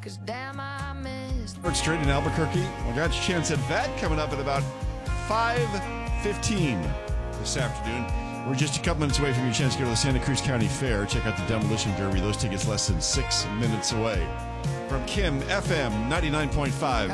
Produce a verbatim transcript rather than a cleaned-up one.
'cause damn I missed. Sports Street in Albuquerque. We got your chance at that coming up at about five fifteen this afternoon. We're just a couple minutes away from your chance to go to the Santa Cruz County Fair. Check out the Demolition Derby. Those tickets less than six minutes away. From Kim F M ninety-nine point five.